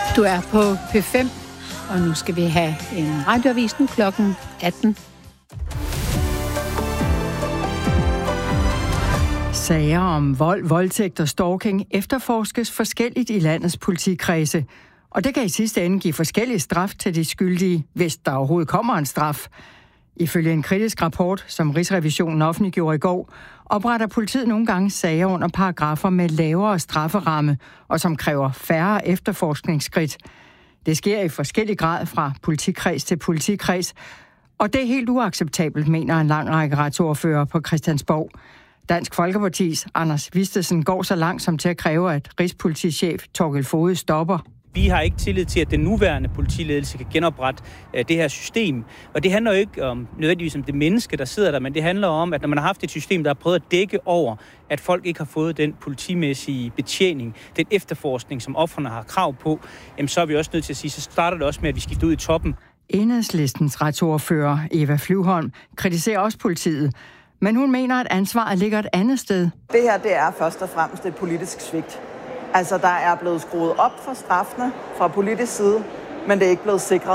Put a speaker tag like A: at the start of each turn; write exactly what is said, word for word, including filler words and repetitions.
A: Du er på P fem, og nu skal vi have en radioavis nu klokken atten.
B: Sager om vold, voldtægt og stalking efterforskes forskelligt i landets politikredse. Og det kan i sidste ende give forskellige straf til de skyldige, hvis der overhovedet kommer en straf. Ifølge en kritisk rapport, som Rigsrevisionen offentliggjorde i går, opretter politiet nogle gange sager under paragrafer med lavere strafferamme, og som kræver færre efterforskningsskridt. Det sker i forskellig grad fra politikreds til politikreds, og det er helt uacceptabelt, mener en lang række retsordfører på Christiansborg. Dansk Folkepartis Anders Vistesen går så langt som til at kræve, at rigspolitichef Thorkild Foged stopper.
C: Vi har ikke tillid til, at den nuværende politiledelse kan genoprette uh, det her system. Og det handler jo ikke om, nødvendigvis om det menneske, der sidder der, men det handler om, at når man har haft et system, der har prøvet at dække over, at folk ikke har fået den politimæssige betjening, den efterforskning, som ofrene har krav på, jamen, så er vi også nødt til at sige, så starter det også med, at vi skifter ud i toppen.
B: Enhedslistens retsordfører Eva Flyvholm kritiserer også politiet, men hun mener, at ansvaret ligger et andet sted.
D: Det her, det er først og fremmest et politisk svigt. Altså, der er blevet skruet op for straffene fra politisk side, men det er ikke blevet sikret